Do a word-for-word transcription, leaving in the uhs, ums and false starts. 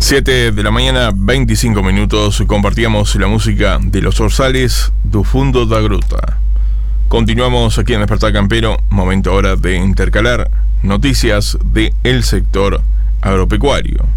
siete de la mañana, veinticinco minutos, compartíamos la música de Los Orzales, do Fundo da Gruta. Continuamos aquí en Despertar Campero, momento ahora de intercalar noticias del sector agropecuario.